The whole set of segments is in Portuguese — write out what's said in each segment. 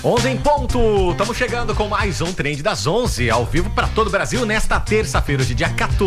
11 em ponto, estamos chegando com mais um Trend das 11, ao vivo para todo o Brasil, nesta terça-feira, de dia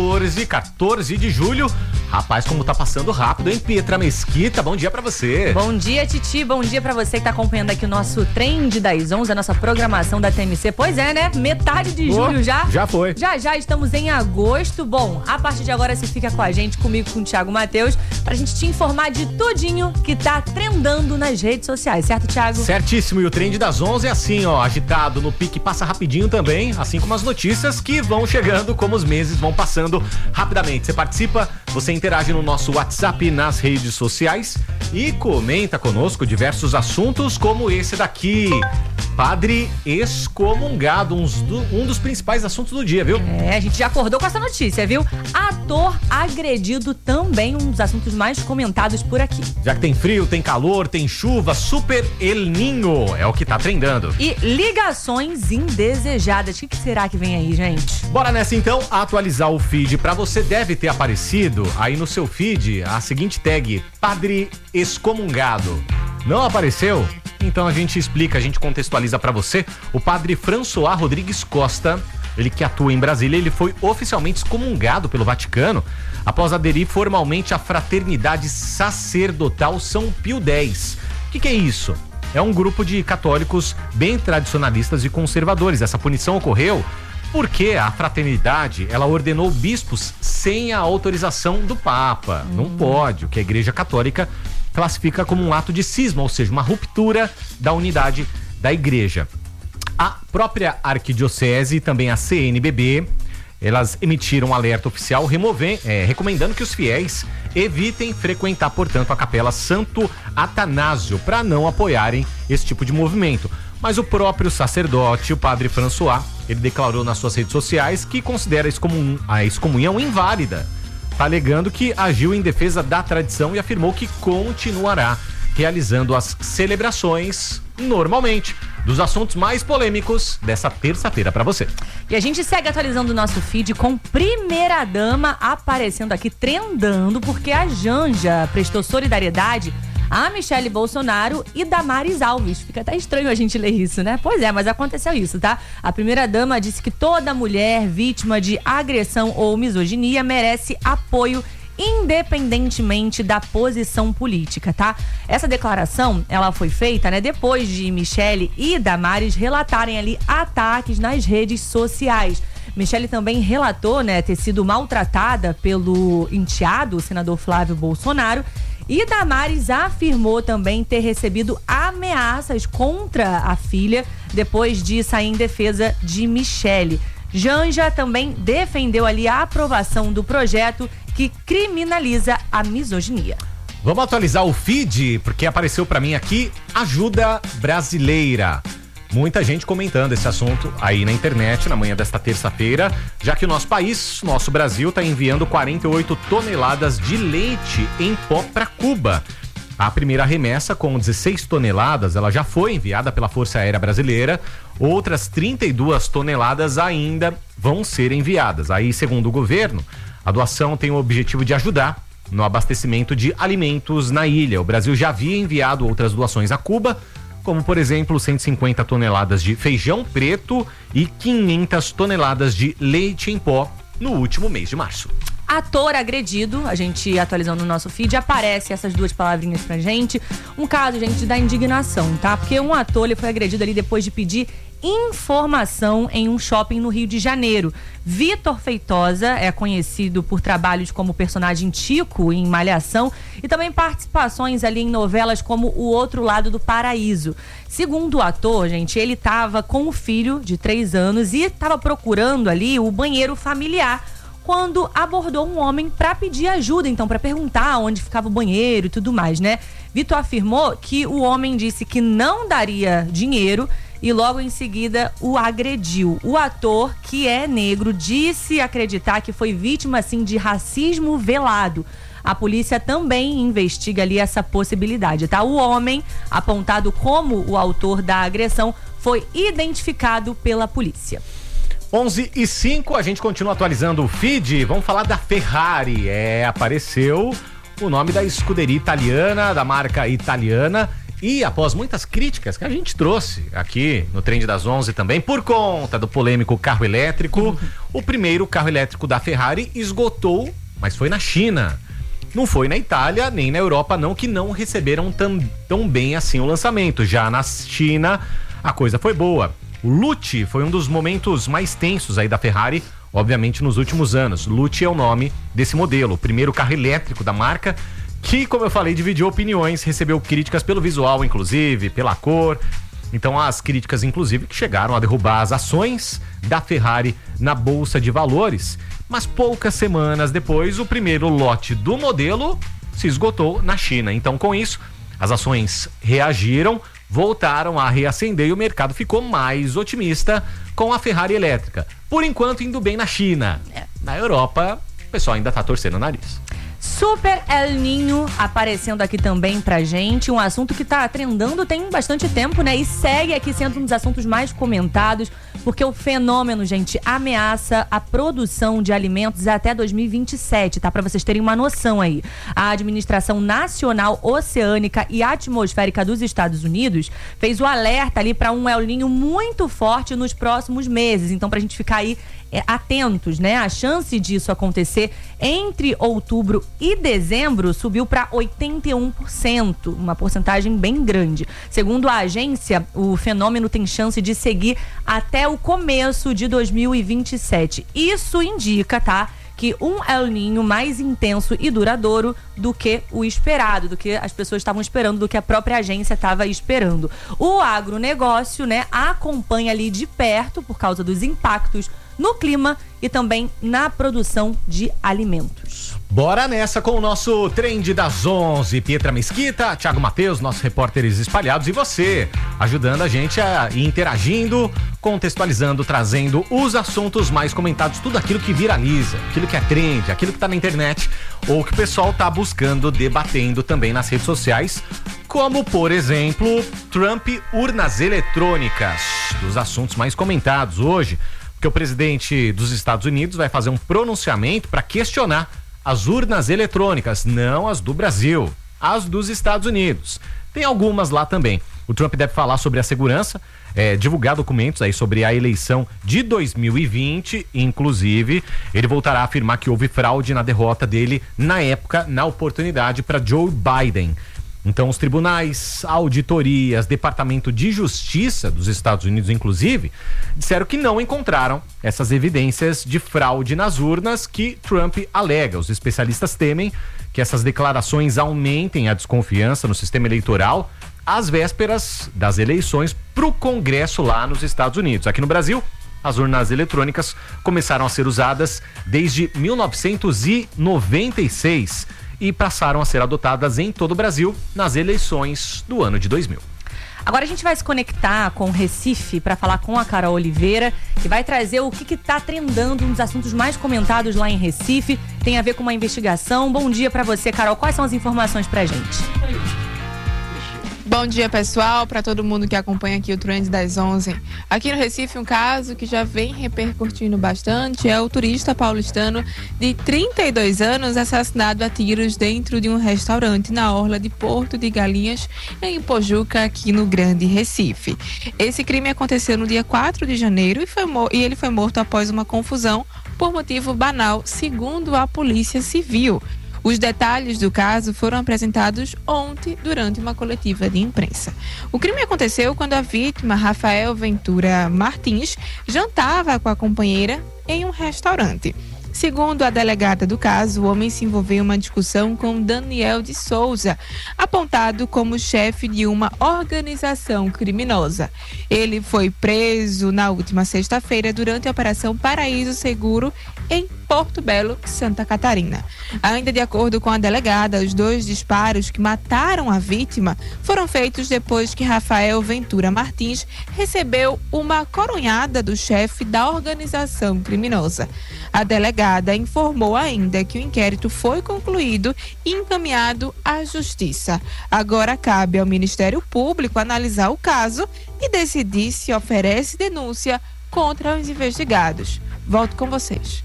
14 de julho. Rapaz, como tá passando rápido, hein, Pietra Mesquita? Bom dia pra você. Bom dia, Titi, bom dia pra você que tá acompanhando aqui o nosso Trend das 11, a nossa programação da TMC. Pois é, né? Metade de julho já. Já foi. Já estamos em agosto. Bom, a partir de agora você fica com a gente, comigo, com o Thiago Matheus, pra gente te informar de tudinho que tá trendando nas redes sociais, certo, Thiago? Certíssimo, e o Trend das 11 é assim, ó, agitado no pique, passa rapidinho também, assim como as notícias que vão chegando, como os meses vão passando rapidamente. Você participa, você interage no nosso WhatsApp, nas redes sociais e comenta conosco diversos assuntos como esse daqui. Padre excomungado, um dos principais assuntos do dia, viu? É, a gente já acordou com essa notícia, viu? Ator agredido também, um dos assuntos mais comentados por aqui. Já que tem frio, tem calor, tem chuva, Super El Niño é o que tá trendando. E ligações indesejadas. O que será que vem aí, gente? Bora nessa então, atualizar o feed. Pra você deve ter aparecido aí no seu feed a seguinte tag: Padre excomungado. Não apareceu? Então a gente explica, a gente contextualiza pra você. O padre François Rodrigues Costa, ele que atua em Brasília, ele foi oficialmente excomungado pelo Vaticano após aderir formalmente à Fraternidade Sacerdotal São Pio X. O que é isso? É um grupo de católicos bem tradicionalistas e conservadores. Essa punição ocorreu porque a fraternidade, ela ordenou bispos sem a autorização do Papa. Não pode, o que a Igreja Católica classifica como um ato de cisma, ou seja, uma ruptura da unidade da igreja. A própria Arquidiocese e também a CNBB, elas emitiram um alerta oficial recomendando que os fiéis evitem frequentar, portanto, a Capela Santo Atanásio para não apoiarem esse tipo de movimento. Mas o próprio sacerdote, o padre François, ele declarou nas suas redes sociais que considera a excomunhão inválida. Tá alegando que agiu em defesa da tradição e afirmou que continuará realizando as celebrações normalmente. Dos assuntos mais polêmicos dessa terça-feira pra você. E a gente segue atualizando o nosso feed com primeira-dama aparecendo aqui, trendando, porque a Janja prestou solidariedade a Michele Bolsonaro e Damares Alves. Fica até estranho a gente ler isso, né? Pois é, mas aconteceu isso, tá? A primeira-dama disse que toda mulher vítima de agressão ou misoginia merece apoio independentemente da posição política, tá? Essa declaração, ela foi feita, né, depois de Michele e Damares relatarem ali ataques nas redes sociais. Michele também relatou, né, ter sido maltratada pelo enteado, o senador Flávio Bolsonaro, e Damares afirmou também ter recebido ameaças contra a filha depois de sair em defesa de Michele. Janja também defendeu ali a aprovação do projeto que criminaliza a misoginia. Vamos atualizar o feed, porque apareceu pra mim aqui Ajuda Brasileira. Muita gente comentando esse assunto aí na internet na manhã desta terça-feira, já que o nosso país, nosso Brasil, está enviando 48 toneladas de leite em pó para Cuba. A primeira remessa, com 16 toneladas, ela já foi enviada pela Força Aérea Brasileira. Outras 32 toneladas ainda vão ser enviadas. Aí, segundo o governo, a doação tem o objetivo de ajudar no abastecimento de alimentos na ilha. O Brasil já havia enviado outras doações a Cuba, como, por exemplo, 150 toneladas de feijão preto e 500 toneladas de leite em pó no último mês de março. Ator agredido, a gente atualizando no nosso feed, aparece essas duas palavrinhas pra gente. Um caso, gente, da indignação, tá? Porque um ator, ele foi agredido ali depois de pedir informação em um shopping no Rio de Janeiro. Vitor Feitosa é conhecido por trabalhos como personagem Tico em Malhação e também participações ali em novelas como O Outro Lado do Paraíso. Segundo o ator, gente, ele estava com o filho de 3 anos e estava procurando ali o banheiro familiar quando abordou um homem para pedir ajuda, então, para perguntar onde ficava o banheiro e tudo mais, né? Vitor afirmou que o homem disse que não daria dinheiro e logo em seguida o agrediu. O ator, que é negro, disse acreditar que foi vítima, assim, de racismo velado. A polícia também investiga ali essa possibilidade, tá? O homem, apontado como o autor da agressão, foi identificado pela polícia. 11h05, a gente continua atualizando o feed. Vamos falar da Ferrari. Apareceu o nome da escuderia italiana, da marca italiana, E após muitas críticas que a gente trouxe aqui no Trend das 11 também, por conta do polêmico carro elétrico, o primeiro carro elétrico da Ferrari esgotou, mas foi na China. Não foi na Itália, nem na Europa não, que não receberam tão bem assim o lançamento. Já na China, a coisa foi boa. O Lucci foi um dos momentos mais tensos aí da Ferrari, obviamente nos últimos anos. Lucci é o nome desse modelo, o primeiro carro elétrico da marca, que, como eu falei, dividiu opiniões, recebeu críticas pelo visual, inclusive, pela cor. Então, as críticas, inclusive, que chegaram a derrubar as ações da Ferrari na Bolsa de Valores. Mas poucas semanas depois, o primeiro lote do modelo se esgotou na China. Então, com isso, as ações reagiram, voltaram a reacender e o mercado ficou mais otimista com a Ferrari elétrica. Por enquanto, indo bem na China. Na Europa, o pessoal ainda tá torcendo o nariz. Super El Niño aparecendo aqui também pra gente, um assunto que tá trendando tem bastante tempo, né? E segue aqui sendo um dos assuntos mais comentados, porque o fenômeno, gente, ameaça a produção de alimentos até 2027, tá? Pra vocês terem uma noção aí. A Administração Nacional Oceânica e Atmosférica dos Estados Unidos fez o alerta ali pra um El Niño muito forte nos próximos meses. Então, pra gente ficar aí atentos, né? A chance disso acontecer entre outubro e dezembro subiu para 81%, uma porcentagem bem grande. Segundo a agência, o fenômeno tem chance de seguir até o começo de 2027. Isso indica, tá, que um El Niño mais intenso e duradouro do que o esperado, do que as pessoas estavam esperando, do que a própria agência estava esperando. O agronegócio, né, acompanha ali de perto por causa dos impactos no clima e também na produção de alimentos. Bora nessa com o nosso Trend das 11. Pietra Mesquita, Thiago Matheus, nossos repórteres espalhados, e você ajudando a gente a ir interagindo, contextualizando, trazendo os assuntos mais comentados, tudo aquilo que viraliza, aquilo que é trend, aquilo que tá na internet ou que o pessoal tá buscando, debatendo também nas redes sociais, como, por exemplo, Trump, urnas eletrônicas, dos assuntos mais comentados hoje, porque o presidente dos Estados Unidos vai fazer um pronunciamento para questionar as urnas eletrônicas, não as do Brasil, as dos Estados Unidos. Tem algumas lá também. O Trump deve falar sobre a segurança, divulgar documentos aí sobre a eleição de 2020, inclusive ele voltará a afirmar que houve fraude na derrota dele na época, na oportunidade para Joe Biden. Então, os tribunais, auditorias, Departamento de Justiça dos Estados Unidos, inclusive, disseram que não encontraram essas evidências de fraude nas urnas que Trump alega. Os especialistas temem que essas declarações aumentem a desconfiança no sistema eleitoral às vésperas das eleições para o Congresso lá nos Estados Unidos. Aqui no Brasil, as urnas eletrônicas começaram a ser usadas desde 1996. E passaram a ser adotadas em todo o Brasil nas eleições do ano de 2000. Agora a gente vai se conectar com Recife para falar com a Carol Oliveira, que vai trazer o que tá trendando, um dos assuntos mais comentados lá em Recife. Tem a ver com uma investigação. Bom dia para você, Carol. Quais são as informações pra gente? Bom dia, pessoal, para todo mundo que acompanha aqui o Trend das 11. Aqui no Recife, um caso que já vem repercutindo bastante é o turista paulistano de 32 anos assassinado a tiros dentro de um restaurante na orla de Porto de Galinhas, em Pojuca, aqui no Grande Recife. Esse crime aconteceu no dia 4 de janeiro e ele foi morto após uma confusão por motivo banal, segundo a Polícia Civil. Os detalhes do caso foram apresentados ontem durante uma coletiva de imprensa. O crime aconteceu quando a vítima, Rafael Ventura Martins, jantava com a companheira em um restaurante. Segundo a delegada do caso, o homem se envolveu em uma discussão com Daniel de Souza, apontado como chefe de uma organização criminosa. Ele foi preso na última sexta-feira durante a Operação Paraíso Seguro em Porto Belo, Santa Catarina. Ainda de acordo com a delegada, os 2 disparos que mataram a vítima foram feitos depois que Rafael Ventura Martins recebeu uma coronhada do chefe da organização criminosa. A delegada informou ainda que o inquérito foi concluído e encaminhado à Justiça. Agora cabe ao Ministério Público analisar o caso e decidir se oferece denúncia contra os investigados. Volto com vocês.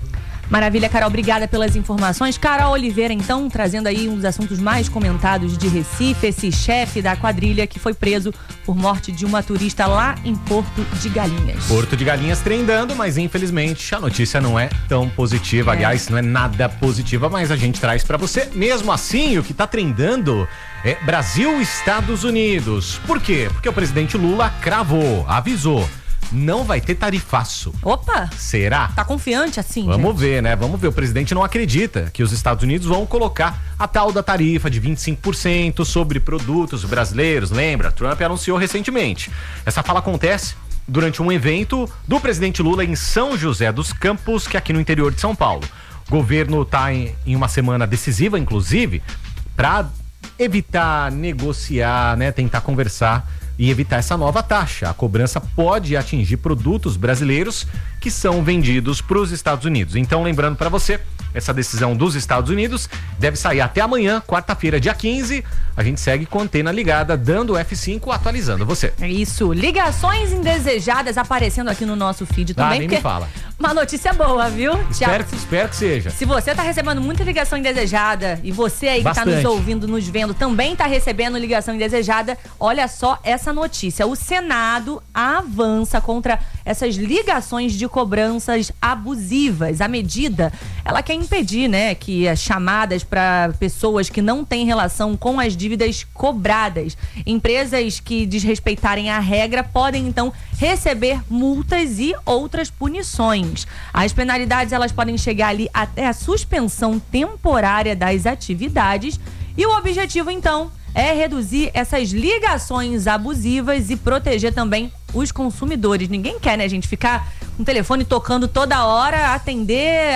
Maravilha, Carol, obrigada pelas informações. Carol Oliveira, então, trazendo aí um dos assuntos mais comentados de Recife, esse chefe da quadrilha que foi preso por morte de uma turista lá em Porto de Galinhas. Porto de Galinhas trendando, mas infelizmente a notícia não é tão positiva. Aliás, não é nada positiva, mas a gente traz pra você. Mesmo assim, o que tá trendando é Brasil e Estados Unidos. Por quê? Porque o presidente Lula cravou, avisou. Não vai ter tarifaço. Opa! Será? Tá confiante assim, Vamos ver, né? Vamos ver. O presidente não acredita que os Estados Unidos vão colocar a tal da tarifa de 25% sobre produtos brasileiros. Lembra? Trump anunciou recentemente. Essa fala acontece durante um evento do presidente Lula em São José dos Campos, que é aqui no interior de São Paulo. O governo está em uma semana decisiva, inclusive, para evitar negociar, né? Tentar conversar e evitar essa nova taxa. A cobrança pode atingir produtos brasileiros que são vendidos para os Estados Unidos. Então, lembrando para você, essa decisão dos Estados Unidos deve sair até amanhã, quarta-feira, dia 15. A gente segue com a antena ligada, dando F5, atualizando você. É isso. Ligações indesejadas aparecendo aqui no nosso feed também. Nem me fala. Uma notícia boa, viu? Espero que seja. Se você tá recebendo muita ligação indesejada e você aí que tá nos ouvindo, nos vendo, também tá recebendo ligação indesejada, olha só essa notícia. O Senado avança contra essas ligações de cobranças abusivas. A medida, ela quer impedir, né, que as chamadas para pessoas que não têm relação com as dívidas cobradas. Empresas que desrespeitarem a regra podem, então, receber multas e outras punições. As penalidades, elas podem chegar ali até a suspensão temporária das atividades e o objetivo, então, é reduzir essas ligações abusivas e proteger também os consumidores. Ninguém quer, né, gente, ficar com o telefone tocando toda hora, atender,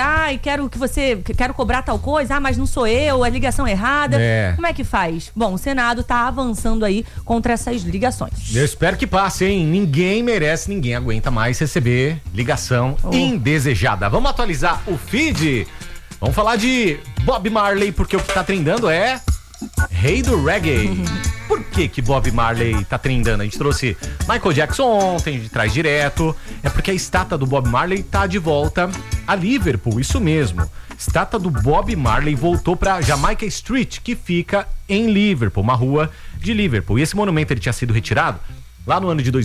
quero cobrar tal coisa, mas não sou eu, a ligação errada. Como é que faz? Bom, o Senado tá avançando aí contra essas ligações. Eu espero que passe, hein? Ninguém aguenta mais receber ligação indesejada. Vamos atualizar o feed? Vamos falar de Bob Marley, porque o que tá trendando é Rei do Reggae. Por que Bob Marley tá trendando? A gente trouxe Michael Jackson ontem, de trás direto. É porque a estátua do Bob Marley tá de volta a Liverpool, isso mesmo. Estátua do Bob Marley voltou pra Jamaica Street, que fica em Liverpool, uma rua de Liverpool. E esse monumento ele tinha sido retirado lá no ano de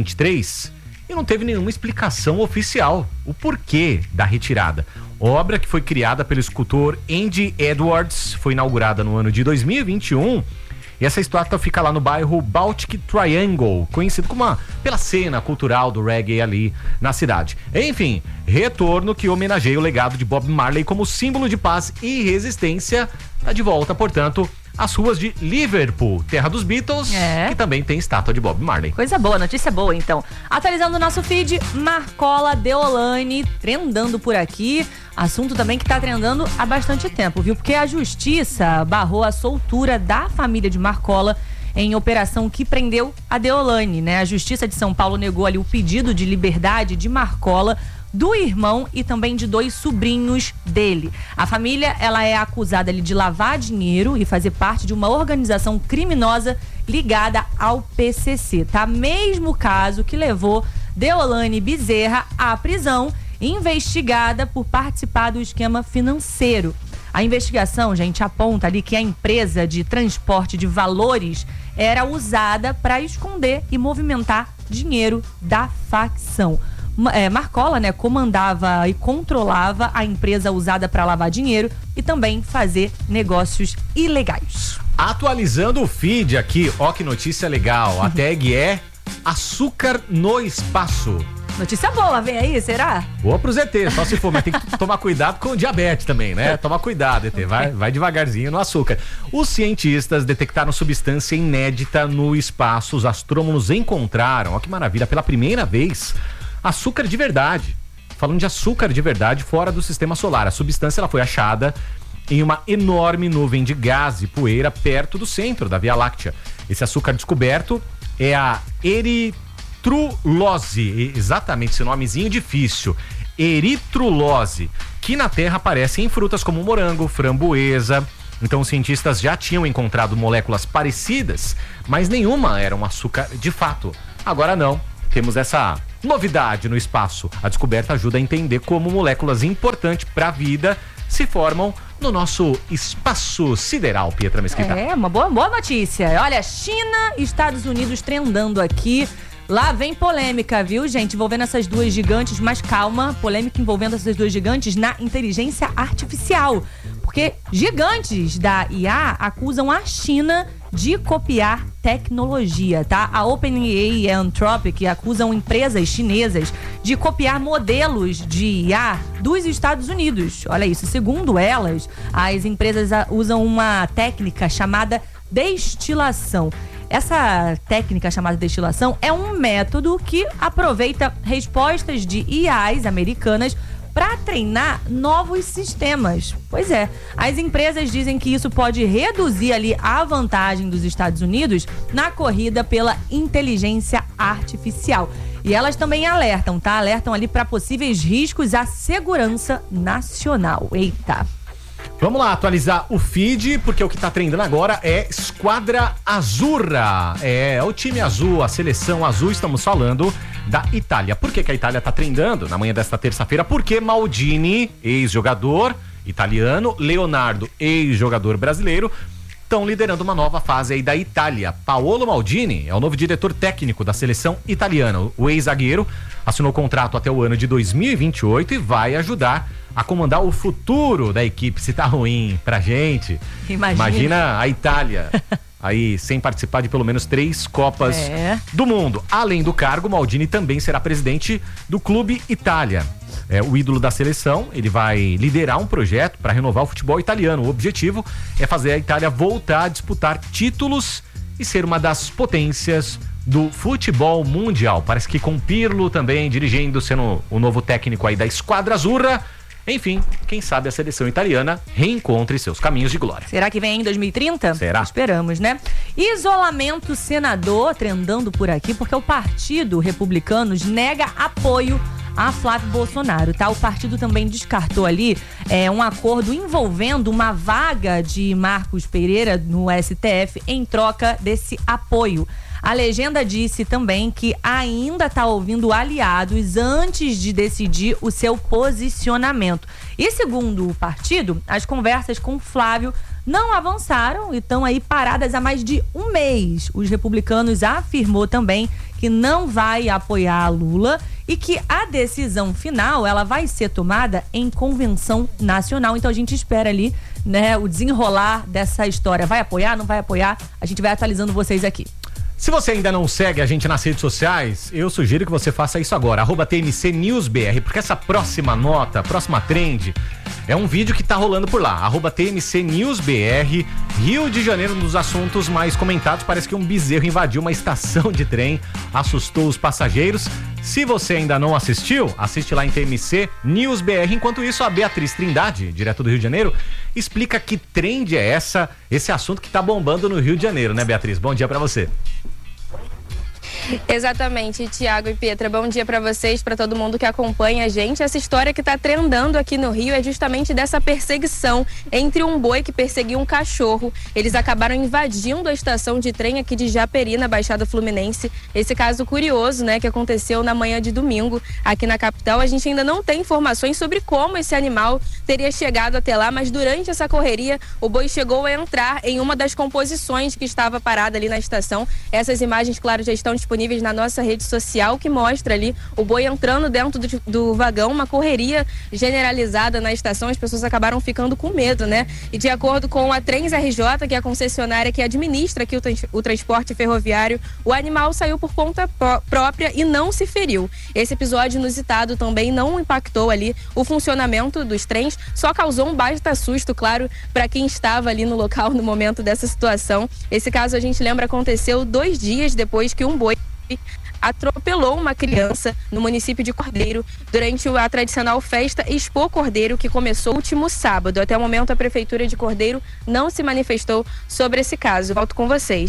2023 e não teve nenhuma explicação oficial o porquê da retirada. Obra que foi criada pelo escultor Andy Edwards, foi inaugurada no ano de 2021 e essa estátua fica lá no bairro Baltic Triangle, conhecido pela cena cultural do reggae ali na cidade. Enfim, retorno que homenageia o legado de Bob Marley como símbolo de paz e resistência. Tá de volta, portanto, às ruas de Liverpool, terra dos Beatles, que também tem estátua de Bob Marley. Coisa boa, notícia boa então. Atualizando o nosso feed, Marcola Deolane trendando por aqui. Assunto também que tá trendando há bastante tempo, viu? Porque a justiça barrou a soltura da família de Marcola em operação que prendeu a Deolane, né? A Justiça de São Paulo negou ali o pedido de liberdade de Marcola, do irmão e também de 2 sobrinhos dele. A família, ela é acusada ali de lavar dinheiro e fazer parte de uma organização criminosa ligada ao PCC, tá? Mesmo caso que levou Deolane Bezerra à prisão, investigada por participar do esquema financeiro. A investigação, gente, aponta ali que a empresa de transporte de valores era usada para esconder e movimentar dinheiro da facção. Marcola, né, comandava e controlava a empresa usada para lavar dinheiro e também fazer negócios ilegais. Atualizando o feed aqui, ó que notícia legal. A tag é açúcar no espaço. Notícia boa, vem aí, será? Boa pro ZT, só se for, mas tem que tomar cuidado com o diabetes também, né? Toma cuidado, ET, vai devagarzinho no açúcar. Os cientistas detectaram substância inédita no espaço. Os astrônomos encontraram, ó que maravilha, pela primeira vez, açúcar de verdade. Falando de açúcar de verdade fora do sistema solar. A substância ela foi achada em uma enorme nuvem de gás e poeira perto do centro da Via Láctea. Esse açúcar descoberto é a eritrulose, exatamente esse nomezinho difícil, eritrulose, que na Terra aparece em frutas como morango, framboesa. Então os cientistas já tinham encontrado moléculas parecidas, mas nenhuma era um açúcar de fato. Agora não, temos essa Novidade no espaço. A descoberta ajuda a entender como moléculas importantes para a vida se formam no nosso espaço sideral, Pietra Mesquita. É, uma boa notícia. Olha, China e Estados Unidos trendando aqui. Lá vem polêmica, viu, gente? Envolvendo essas duas gigantes, mas calma, polêmica envolvendo essas duas gigantes na inteligência artificial. Porque gigantes da IA acusam a China de copiar tecnologia, tá? A OpenAI e a Anthropic acusam empresas chinesas de copiar modelos de IA dos Estados Unidos. Olha isso, segundo elas, as empresas usam uma técnica chamada destilação. Essa técnica chamada destilação é um método que aproveita respostas de IAs americanas para treinar novos sistemas. Pois é, as empresas dizem que isso pode reduzir ali a vantagem dos Estados Unidos na corrida pela inteligência artificial. E elas também alertam, tá? Alertam ali para possíveis riscos à segurança nacional. Eita! Vamos lá, atualizar o feed, porque o que tá trendando agora é Squadra Azzurra. É o time azul, a seleção azul, estamos falando da Itália. Por que a Itália tá trendando na manhã desta terça-feira? Porque Maldini, ex-jogador italiano, Leonardo, ex-jogador brasileiro, estão liderando uma nova fase aí da Itália. Paolo Maldini é o novo diretor técnico da seleção italiana. O ex-zagueiro assinou contrato até o ano de 2028 e vai ajudar a comandar o futuro da equipe. Se tá ruim pra gente, imagina a Itália aí sem participar de pelo menos 3 Copas do Mundo. Além do cargo, Maldini também será presidente do Clube Itália. O ídolo da seleção, ele vai liderar um projeto para renovar o futebol italiano. O objetivo é fazer a Itália voltar a disputar títulos e ser uma das potências do futebol mundial. Parece que com Pirlo também dirigindo, sendo o novo técnico aí da Squadra Azzurra. Enfim, quem sabe a seleção italiana reencontre seus caminhos de glória. Será que vem em 2030? Será? Esperamos, né? Isolamento senador trendando por aqui, porque o Partido Republicano nega apoio a Flávio Bolsonaro, tá? O partido também descartou ali um acordo envolvendo uma vaga de Marcos Pereira no STF em troca desse apoio. A legenda disse também que ainda está ouvindo aliados antes de decidir o seu posicionamento. E segundo o partido, as conversas com Flávio não avançaram e estão aí paradas há mais de um mês. Os republicanos afirmou também que não vai apoiar a Lula e que a decisão final ela vai ser tomada em convenção nacional. Então a gente espera ali, né, o desenrolar dessa história. Vai apoiar, não vai apoiar? A gente vai atualizando vocês aqui. Se você ainda não segue a gente nas redes sociais, eu sugiro que você faça isso agora, @TMCNewsBR, porque essa próxima nota, próxima trend, é um vídeo que tá rolando por lá, @TMCNewsBR. Rio de Janeiro, um dos assuntos mais comentados, parece que um bezerro invadiu uma estação de trem, assustou os passageiros. Se você ainda não assistiu, assiste lá em TMC News BR. Enquanto isso, a Beatriz Trindade, direto do Rio de Janeiro, explica que trend é esse assunto que tá bombando no Rio de Janeiro, né, Beatriz? Bom dia pra você. Exatamente, Tiago e Pietra, bom dia para vocês, para todo mundo que acompanha a gente. Essa história que está trendando aqui no Rio é justamente dessa perseguição entre um boi que perseguiu um cachorro. Eles acabaram invadindo a estação de trem aqui de Japeri, na Baixada Fluminense. Esse caso curioso, né, que aconteceu na manhã de domingo aqui na capital. A gente ainda não tem informações sobre como esse animal teria chegado até lá, mas durante essa correria o boi chegou a entrar em uma das composições que estava parada ali na estação. Essas imagens, claro, já estão disponíveis na nossa rede social, que mostra ali o boi entrando dentro do vagão, uma correria generalizada na estação. As pessoas acabaram ficando com medo, né? E de acordo com a Trens RJ, que é a concessionária que administra aqui o transporte ferroviário, o animal saiu por conta própria e não se feriu. Esse episódio inusitado também não impactou ali o funcionamento dos trens, só causou um baita susto, claro, para quem estava ali no local no momento dessa situação. Esse caso, a gente lembra, aconteceu 2 dias depois que um boi atropelou uma criança no município de Cordeiro durante a tradicional festa Expo Cordeiro, que começou último sábado. Até o momento, a Prefeitura de Cordeiro não se manifestou sobre esse caso. Volto com vocês.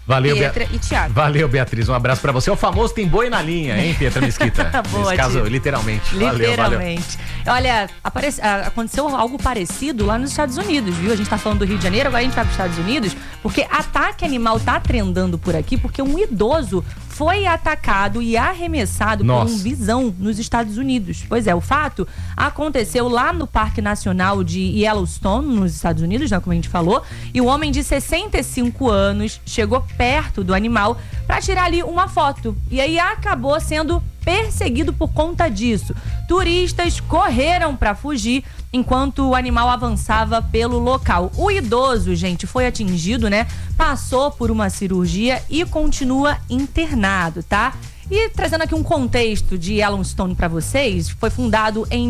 Valeu, Pietra e Thiago. Valeu, Beatriz. Um abraço pra você. O famoso tem boi na linha, hein, Pietra Mesquita? Boa, Nesse caso, tio. literalmente. Literalmente. Olha, aconteceu algo parecido lá nos Estados Unidos, viu? A gente tá falando do Rio de Janeiro, agora a gente vai pros Estados Unidos, porque ataque animal tá trendando por aqui, porque um idoso foi atacado e arremessado por um bisão nos Estados Unidos. Pois é, o fato aconteceu lá no Parque Nacional de Yellowstone, nos Estados Unidos, né, como a gente falou, e o homem de 65 anos chegou perto do animal para tirar ali uma foto. E aí acabou sendo perseguido por conta disso. Turistas correram para fugir enquanto o animal avançava pelo local. O idoso, gente, foi atingido, né? Passou por uma cirurgia e continua internado, tá? E trazendo aqui um contexto de Yellowstone para vocês, foi fundado em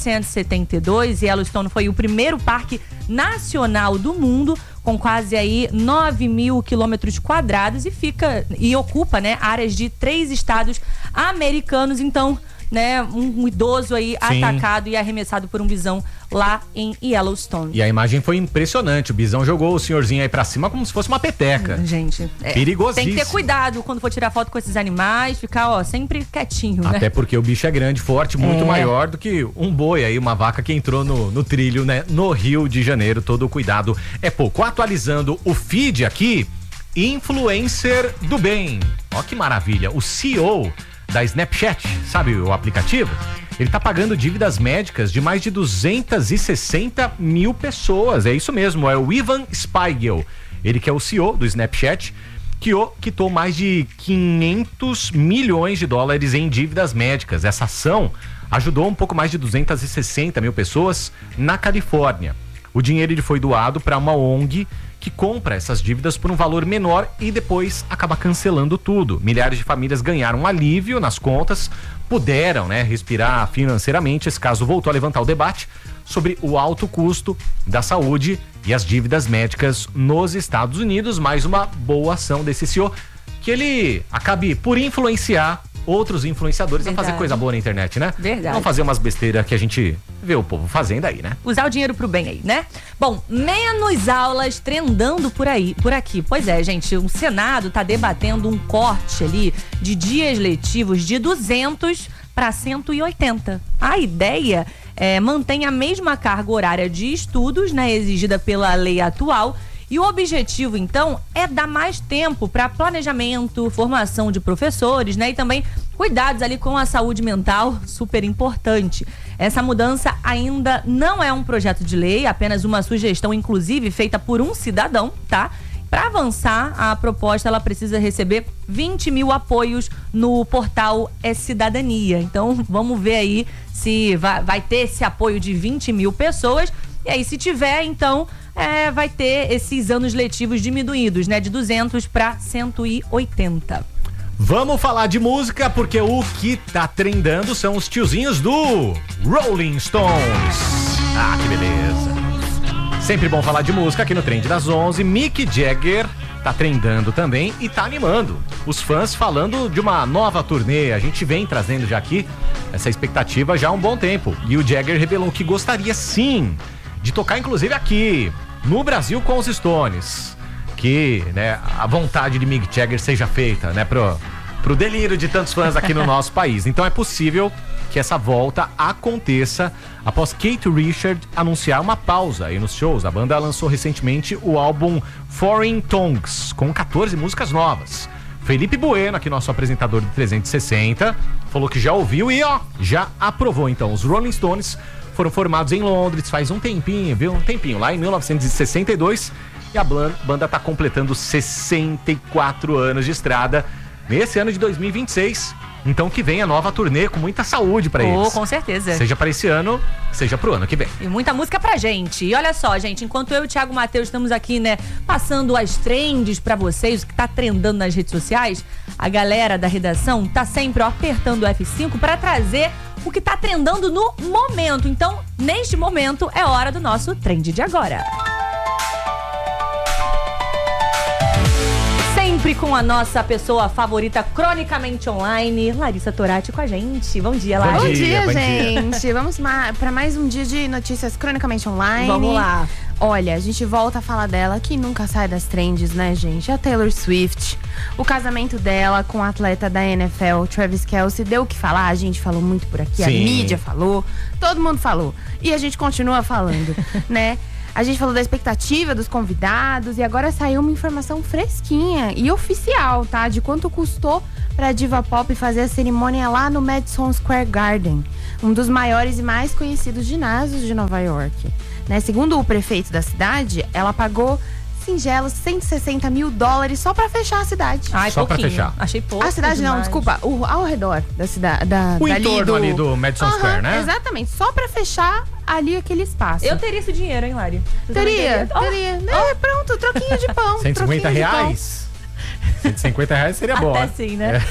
1872. Yellowstone foi o primeiro parque nacional do mundo, com quase aí 9 mil quilômetros quadrados e ocupa, né, áreas de 3 estados americanos. Então, né, um idoso aí atacado e arremessado por um bisão lá em Yellowstone. E a imagem foi impressionante. O bisão jogou o senhorzinho aí pra cima como se fosse uma peteca. Gente, perigosíssimo. Tem que ter cuidado quando for tirar foto com esses animais, ficar, ó, sempre quietinho, né? Até porque o bicho é grande, forte, muito maior do que um boi aí, uma vaca que entrou no trilho, né, no Rio de Janeiro. Todo o cuidado é pouco. Atualizando o feed aqui, influencer do bem. Ó que maravilha. O CEO da Snapchat, sabe o aplicativo? Ele tá pagando dívidas médicas de mais de 260 mil pessoas. É isso mesmo, é o Ivan Spiegel. Ele que é o CEO do Snapchat, que quitou mais de 500 milhões de dólares em dívidas médicas. Essa ação ajudou um pouco mais de 260 mil pessoas na Califórnia. O dinheiro ele foi doado para uma ONG que compra essas dívidas por um valor menor e depois acaba cancelando tudo. Milhares de famílias ganharam um alívio nas contas, puderam, né, respirar financeiramente. Esse caso voltou a levantar o debate sobre o alto custo da saúde e as dívidas médicas nos Estados Unidos. Mais uma boa ação desse CEO, que ele acabe por influenciar outros influenciadores a fazer coisa boa na internet, né? Verdade. Não fazer umas besteiras que a gente vê o povo fazendo aí, né? Usar o dinheiro pro bem aí, né? Bom, menos aulas trendando por aqui. Pois é, gente, o Senado tá debatendo um corte ali de dias letivos de 200 para 180. A ideia é manter a mesma carga horária de estudos, né, exigida pela lei atual. E o objetivo, então, é dar mais tempo para planejamento, formação de professores, né? E também cuidados ali com a saúde mental, super importante. Essa mudança ainda não é um projeto de lei, apenas uma sugestão, inclusive, feita por um cidadão, tá? Para avançar, a proposta ela precisa receber 20 mil apoios no portal Cidadania. Então, vamos ver aí se vai ter esse apoio de 20 mil pessoas. E aí, se tiver, então, vai ter esses anos letivos diminuídos, né? De 200 para 180. Vamos falar de música, porque o que tá trendando são os tiozinhos do Rolling Stones. Ah, que beleza. Sempre bom falar de música aqui no Trend das 11. Mick Jagger tá trendando também e tá animando os fãs, falando de uma nova turnê. A gente vem trazendo já aqui essa expectativa já há um bom tempo. E o Jagger revelou que gostaria sim de tocar inclusive aqui no Brasil com os Stones. Que, né, a vontade de Mick Jagger seja feita, né, pro delírio de tantos fãs aqui no nosso país. Então é possível que essa volta aconteça após Kate Richards anunciar uma pausa aí nos shows. A banda lançou recentemente o álbum Foreign Tongues, com 14 músicas novas. Felipe Bueno, aqui nosso apresentador do 360, falou que já ouviu e já aprovou. Então, os Rolling Stones foram formados em Londres faz um tempinho, viu? Um tempinho, lá em 1962. E a banda tá completando 64 anos de estrada nesse ano de 2026. Então que vem a nova turnê com muita saúde pra eles. Com certeza. Seja pra esse ano, seja pro ano que vem. E muita música pra gente. E olha só, gente, enquanto eu e o Thiago Matheus estamos aqui, né, passando as trends pra vocês, o que tá trendando nas redes sociais, a galera da redação tá sempre apertando o F5 pra trazer o que tá trendando no momento. Então, neste momento, é hora do nosso Trend de Agora. Sempre com a nossa pessoa favorita, cronicamente online, Larissa Torati com a gente. Bom dia, Larissa. Bom dia, gente. Vamos para mais um dia de notícias cronicamente online. Vamos lá. Olha, a gente volta a falar dela, que nunca sai das trends, né, gente? A Taylor Swift. O casamento dela com o atleta da NFL, Travis Kelce, deu o que falar. A gente falou muito por aqui, a mídia falou, todo mundo falou. E a gente continua falando, né? A gente falou da expectativa dos convidados e agora saiu uma informação fresquinha e oficial, tá? De quanto custou pra diva pop fazer a cerimônia lá no Madison Square Garden, um dos maiores e mais conhecidos ginásios de Nova York. Né? Segundo o prefeito da cidade, ela pagou singelos $160 mil só pra fechar a cidade. Ai, Só pra pouquinho. fechar. Achei pouco. A cidade não, demais. desculpa, ao redor da cidade. O entorno ali do Madison Square, né? Exatamente, só pra fechar ali aquele espaço. Eu teria esse dinheiro, hein, Lari? Você também teria. Oh, É, pronto, troquinho de pão. 150 troquinho de pão. reais? 150 reais seria bom. Até né? sim, né?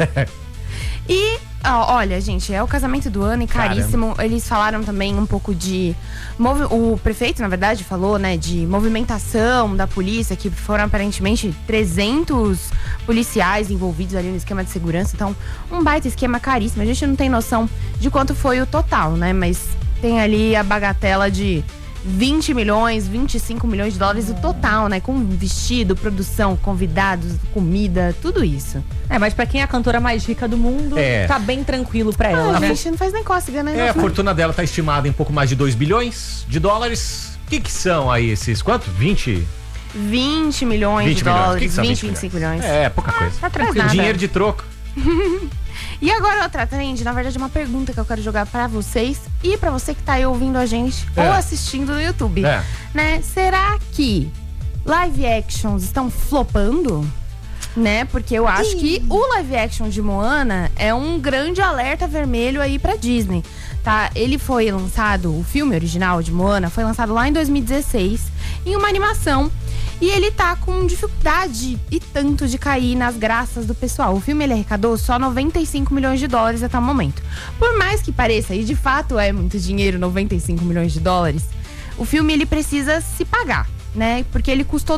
E, olha, gente, é o casamento do ano e caríssimo. Eles falaram também um pouco de... O prefeito, na verdade, falou, né, de movimentação da polícia, que foram aparentemente 300 policiais envolvidos ali no esquema de segurança. Então, um baita esquema caríssimo. A gente não tem noção de quanto foi o total, né? Mas tem ali a bagatela de 20 milhões, 25 milhões de dólares o total, né? Com vestido, produção, convidados, comida, tudo isso. Mas pra quem é a cantora mais rica do mundo, tá bem tranquilo pra ela, A né? gente não faz nem cócega, né? A fortuna dela tá estimada em pouco mais de 2 bilhões de dólares. O que são aí esses, quanto? 20 milhões de dólares, Que são 20, 25 milhões. É, pouca coisa. Tá tranquilo. Dinheiro de troco. E agora outra trend, na verdade, uma pergunta que eu quero jogar pra vocês e pra você que tá aí ouvindo a gente ou assistindo no YouTube. Né? Será que live actions estão flopando? Né? Porque eu acho que o live action de Moana é um grande alerta vermelho aí pra Disney. Tá? Ele foi lançado, o filme original de Moana foi lançado lá em 2016 em uma animação. E ele tá com dificuldade e tanto de cair nas graças do pessoal. O filme ele arrecadou só 95 milhões de dólares até o momento. Por mais que pareça, e de fato é muito dinheiro, 95 milhões de dólares, o filme ele precisa se pagar, né? Porque ele custou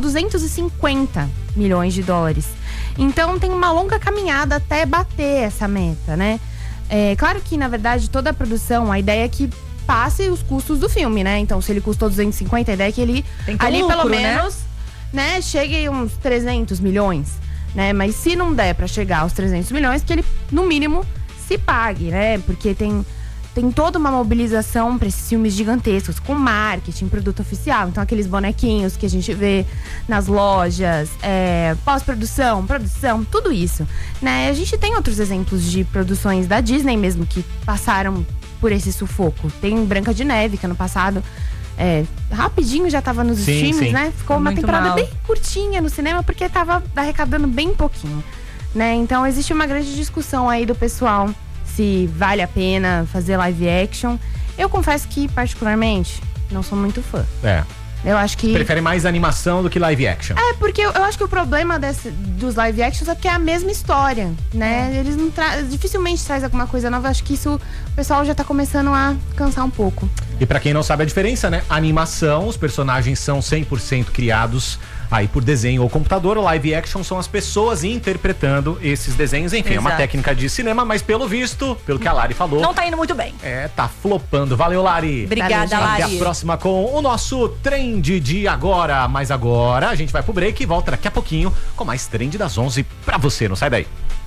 250 milhões de dólares. Então tem uma longa caminhada até bater essa meta, né? É claro que, na verdade, toda a produção, a ideia é que passe os custos do filme, né? Então, se ele custou 250, a ideia é que ele Tem que ter ali lucro, pelo né? menos, né, chegue uns 300 milhões, né? Mas se não der pra chegar aos 300 milhões, que ele, no mínimo, se pague, né? Porque tem toda uma mobilização pra esses filmes gigantescos, com marketing, produto oficial. Então, aqueles bonequinhos que a gente vê nas lojas, pós-produção, produção, tudo isso, né? A gente tem outros exemplos de produções da Disney mesmo, que passaram por esse sufoco. Tem Branca de Neve, que ano passado... rapidinho já tava nos streams, né? Ficou uma Muito temporada mal. bem curtinha no cinema, porque tava arrecadando bem pouquinho, né? Então existe uma grande discussão aí do pessoal se vale a pena fazer live action. Eu confesso que, particularmente, não sou muito fã. Eu acho que... Prefere mais animação do que live action. Porque eu acho que o problema dos live actions é porque é a mesma história, né? Eles não dificilmente traz alguma coisa nova. Acho que isso o pessoal já tá começando a cansar um pouco. E pra quem não sabe a diferença, né? Animação, os personagens são 100% criados aí por desenho ou computador. O live action são as pessoas interpretando esses desenhos. Enfim, é uma Exato. técnica de cinema, mas pelo visto, pelo que a Lari falou... Não tá indo muito bem. Tá flopando. Valeu, Lari. Obrigada, Valeu, Lari. Até a próxima com o nosso Trend de agora. Mas agora a gente vai pro break e volta daqui a pouquinho com mais Trend das 11 pra você. Não sai daí.